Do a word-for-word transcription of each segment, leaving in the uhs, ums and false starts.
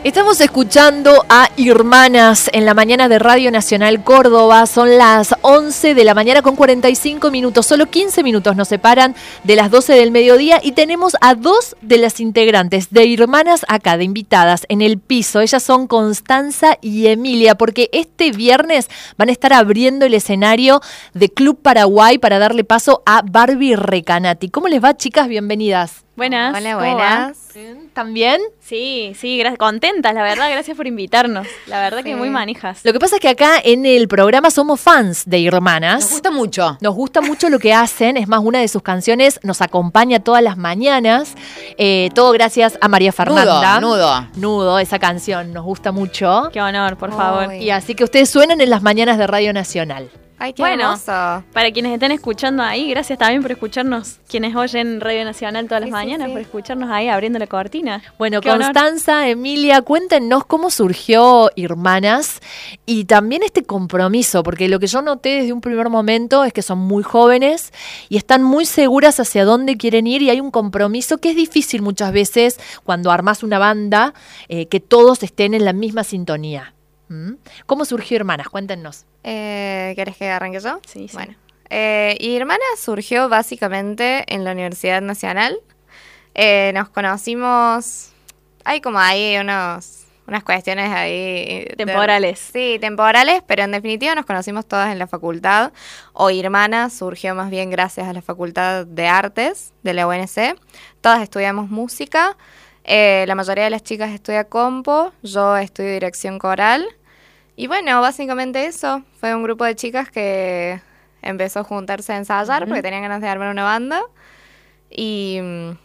Estamos escuchando a Hermanas en la mañana de Radio Nacional Córdoba. Son las once de la mañana con cuarenta y cinco minutos. Solo quince minutos nos separan de las doce del mediodía y tenemos a dos de las integrantes de Hermanas acá, de invitadas en el piso. Ellas son Constanza y Emilia, porque este viernes van a estar abriendo el escenario de Club Paraguay para darle paso a Barbie Recanati. ¿Cómo les va, chicas? Bienvenidas. Buenas. Hola, buenas. ¿También? Sí, sí, gracias, contentas, la verdad, gracias por invitarnos. La verdad sí. que muy manijas. Lo que pasa es que acá en el programa somos fans de Hermanas. Nos gusta mucho. Nos gusta mucho lo que hacen. Es más, una de sus canciones nos acompaña todas las mañanas. Eh, todo gracias a María Fernanda. Nudo, nudo. Nudo, esa canción nos gusta mucho. Qué honor, por favor. Y así que ustedes suenan en las mañanas de Radio Nacional. Ay, qué bueno, hermoso. Para quienes estén escuchando ahí, gracias también por escucharnos, quienes oyen Radio Nacional todas las sí, mañanas, sí, sí. por escucharnos ahí abriendo la cortina. Bueno, Qué Constanza, honor. Emilia, cuéntenos cómo surgió Hermanas y también este compromiso, porque lo que yo noté desde un primer momento es que son muy jóvenes y están muy seguras hacia dónde quieren ir y hay un compromiso que es difícil muchas veces cuando armás una banda, eh, que todos estén en la misma sintonía. ¿Mm? ¿Cómo surgió Hermanas? Cuéntenos. Eh, ¿Querés que arranque yo? Sí, sí. Bueno, eh, y Hermanas surgió básicamente en la Universidad Nacional. Eh, nos conocimos, hay como ahí unos, unas cuestiones ahí... Temporales. De, sí, temporales, pero en definitiva nos conocimos todas en la facultad. O Hermanas surgió más bien gracias a la Facultad de Artes de la U N C. Todas estudiamos música. Eh, la mayoría de las chicas estudia compo, yo estudio dirección coral. Y bueno, básicamente eso. Fue un grupo de chicas que empezó a juntarse a ensayar uh-huh. porque tenían ganas de armar una banda. Y,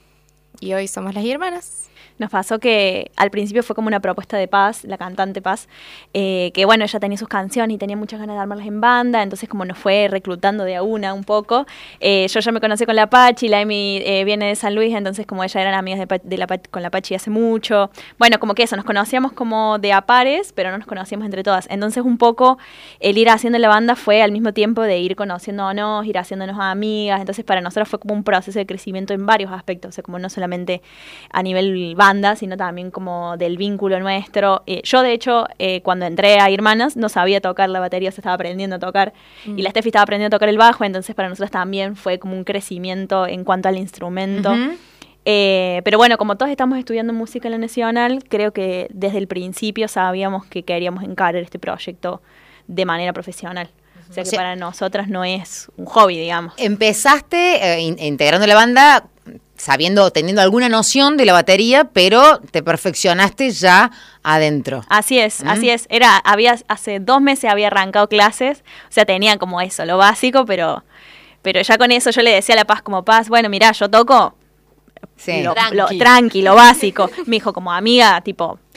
y hoy somos las Hermanas. Nos pasó que al principio fue como una propuesta de Paz, la cantante Paz, eh, que bueno, ella tenía sus canciones y tenía muchas ganas de armarlas en banda, entonces como nos fue reclutando de a una un poco. Eh, yo ya me conocí con la Pachi, la Emi eh, viene de San Luis, entonces como ella eran amigas de, de la, con la Pachi hace mucho. Bueno, como que eso, nos conocíamos como de a pares, pero no nos conocíamos entre todas. Entonces un poco el ir haciendo la banda fue al mismo tiempo de ir conociéndonos, ir haciéndonos amigas, entonces para nosotros fue como un proceso de crecimiento en varios aspectos, o sea, como no solamente a nivel banda, sino también como del vínculo nuestro. Eh, yo, de hecho, eh, cuando entré a Hermanas, no sabía tocar la batería, se estaba aprendiendo a tocar, mm. y la Steffi estaba aprendiendo a tocar el bajo, entonces para nosotros también fue como un crecimiento en cuanto al instrumento. Uh-huh. Eh, pero bueno, como todos estamos estudiando música en la Nacional, creo que desde el principio sabíamos que queríamos encarar este proyecto de manera profesional. O sea que o sea, para nosotras no es un hobby, digamos. Empezaste eh, in- integrando la banda sabiendo, teniendo alguna noción de la batería, pero te perfeccionaste ya adentro. Así es, ¿Mm? así es. Era, había, hace dos meses había arrancado clases, o sea, tenía como eso, lo básico, pero, pero ya con eso yo le decía a la Paz como, Paz, bueno, mirá, yo toco sí. lo, tranqui. lo, tranqui, lo básico. Me dijo como amiga, tipo,